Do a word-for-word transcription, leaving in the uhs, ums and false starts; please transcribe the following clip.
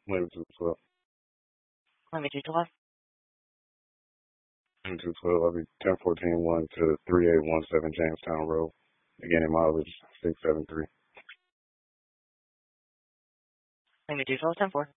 Maybe two twelve. Let me do twelve. Maybe two twelve. I'll be ten fourteen one to three eight one seven Jamestown Road. Again, in mileage six seven three. Let me do twelve ten four.